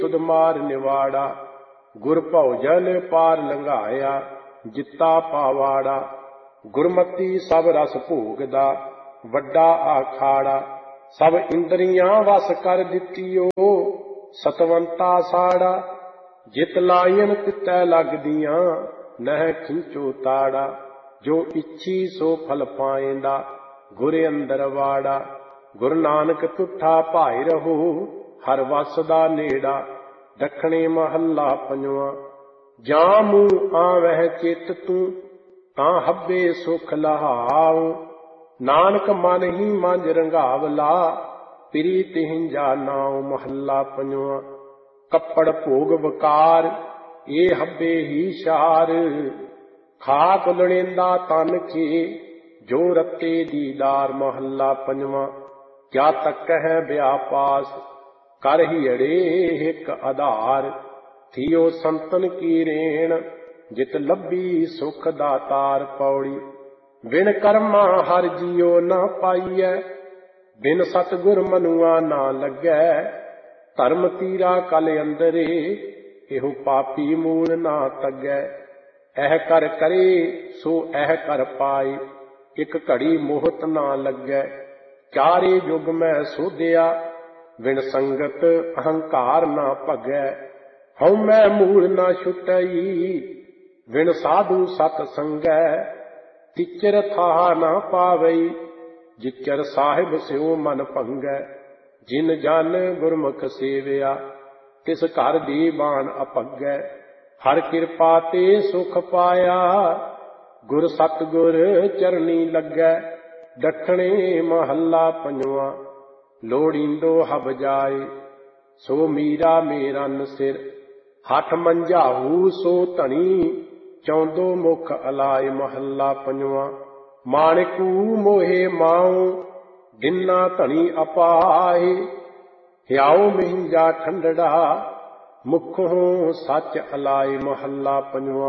ਸੁਧ ਮਾਰ ਨਿਵਾੜਾ। ਗੁਰ ਭਉਜਨ ਪਾਰ ਲੰਘਾਇਆ, ਜਿੱਤਾ ਪਾਵਾੜਾ। ਗੁਰਮਤੀ ਸਭ ਰਸ ਭੋਗਦਾ, ਵੱਡਾ ਆਖਾੜਾ। ਸਭ ਇੰਦਰੀਆਂ ਵਸ ਕਰ ਦਿੱਤੀਓ, ਸਤਵੰਤਾ ਸਾੜਾ। ਜਿਤ ਲਾਇਨ ਤਿਤੈ ਲੱਗਦੀਆਂ, ਨਹਿ ਖਿੰਚੋ ਤਾੜਾ। ਜੋ ਇੱਛੀ ਸੋ ਫਲ ਪਾਏਂਦਾ, ਗੁਰ ਅੰਦਰ ਵਾੜਾ। ਗੁਰੂ ਨਾਨਕ ਤੁਠਾ ਭਾਇ ਰਹੋ, ਹਰ ਵਸ ਦਾ ਨੇੜਾ। ਦੱਖਣੇ ਮਹੱਲਾ ਪੰਜਵਾਂ। ਜਾਂ ਮੂੰਹ ਆਵਹਿ ਚਿਤ ਤੂੰ, ਤਾਂ ਹੱਬੇ ਸੁਖ ਲਹਾਉ। ਨਾਨਕ ਮਨ ਹੀ ਮੰਝ ਰੰਗਾਵਲਾ, ਪਿਰੀ ਤਿਹੰਜਾ ਨਾਉ। ਮਹੱਲਾ ਪੰਜਵਾਂ। ਕੱਪੜ ਭੋਗ ਵਕਾਰ, ਇਹ ਹੱਬੇ ਹੀ ਸ਼ਾਰ। ਖਾਕ ਲੁੜੇਂਦਾ ਤਨ ਕੇ, ਜੋ ਰਤੇ ਦੀਦਾਰ। ਮਹੱਲਾ ਪੰਜਵਾਂ। ਕਿਆ ਤੱਕ ਹੈ ਵਿਆਪਾਸ, ਕਰ ਹੀੜੇ ਹਿਕ ਆਧਾਰ। ਥੀਓ ਸੰਤਨ ਕੀ ਰੇਣ, ਜਿਤ ਲੱਭੀ ਸੁਖ ਦਾਤਾਰ। ਪੌੜੀ। ਬਿਨ ਕਰਮਾ ਹਰ ਜੀਉ ਨਾ ਪਾਈਐ, ਬਿਨ ਸਤਿਗੁਰ ਮਨੁਆ ਨਾ ਲੱਗੈ। ਧਰਮ ਤੀਰਾ ਕਲ ਅੰਦਰੇ, ਇਹੋ ਪਾਪੀ ਮੂਲ ਨਾ ਤੱਗੈ। ਇਹ ਕਰ ਕਰੇ ਸੋ ਇਹ ਕਰ ਪਾਏ, ਇੱਕ ਘੜੀ ਮੋਹਤ ਨਾ ਲੱਗੈ। ਚਾਰੇ ਯੁਗ ਮੈਂ ਸੋਧਿਆ, ਬਿਨ ਸੰਗਤ ਅਹੰਕਾਰ ਨਾ ਭਗੈ। ਹਉ ਮੈਂ ਮੂਲ ਨਾ ਛੁਟਈ, ਬਿਨ ਸਾਧੂ ਸਤ ਸੰਗੈ। ਤਿਚਰ ਥਾਹ ਨਾ ਪਾਵਈ, ਜਿਚਰ ਸਾਹਿਬ ਸਿਉ ਮਨ ਭੰਗੈ। ਜਿਨ ਜਨ ਗੁਰਮੁਖ ਸੇਵਿਆ, ਤਿਸ ਘਰ ਦੀ ਬਾਣ ਅਭਗੈ। ਹਰ ਕਿਰਪਾ ਤੇ ਸੁਖ ਪਾਇਆ, ਗੁਰ ਸਤਿਗੁਰ ਚਰਨੀ ਲੱਗੈ। ਦੱਖਣੇ ਮਹੱਲਾ ਪੰਜਵਾਂ। ਲੋੜੀਂਦੋ ਹਬ ਜਾਏ, ਸੋ ਮੀਰਾ ਮੇਰਨ ਸਿਰ। ਹੱਠ ਮੰਝਾਊ ਸੋ ਧਣੀ, ਚੌਂਦੋ ਮੁਖ ਅਲਾਏ। ਮਹੱਲਾ ਪੰਜਵਾਂ। ਮਾਣਿਕੂ ਮੋਹੇ ਮਾਉ, ਦਿਨਾ ਧਣੀ ਅਪਾਏ। ਹਿਆਉ ਮਿੰਜਾ ਠੰਡੜਾ, ਮੁਖੋਂ ਸੱਚ ਅਲਾਏ। ਮਹੱਲਾ ਪੰਜਵਾਂ।